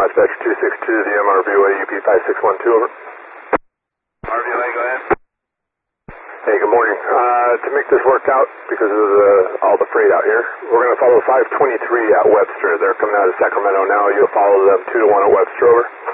Dispatcher 262, the MRVOA UP 5612, over. RVOA, go ahead. Hey, good morning. To make this work out, because of all the freight out here, we're going to follow 523 at Webster. They're coming out of Sacramento now. You'll follow them 2 to 1 at Webster, over.